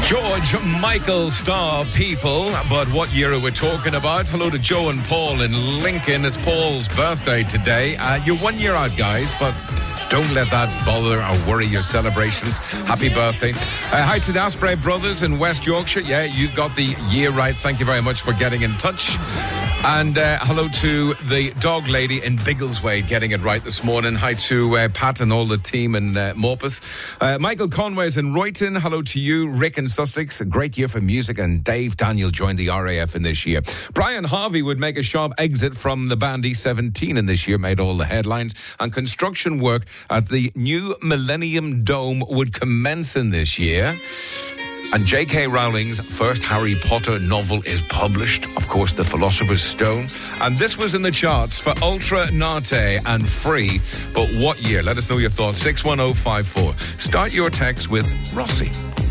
George Michael Star, people. But what year are we talking about? Hello to Joe and Paul in Lincoln. It's Paul's birthday today. You're 1 year out, guys, but don't let that bother or worry your celebrations. Happy birthday. Hi to the Asprey brothers in West Yorkshire. Yeah, you've got the year right. Thank you very much for getting in touch. And hello to the dog lady in Biggleswade getting it right this morning. Hi to Pat and all the team in Morpeth. Michael Conway's in Royton. Hello to you. Rick in Sussex. A great year for music. And Dave Daniel joined the RAF in this year. Brian Harvey would make a sharp exit from the band E17 in this year. Made all the headlines. And construction work at the new Millennium Dome would commence in this year. And J.K. Rowling's first Harry Potter novel is published, of course, The Philosopher's Stone. And this was in the charts for Ultra Nate and Free. But what year? Let us know your thoughts. 61054. Start your text with Rossi.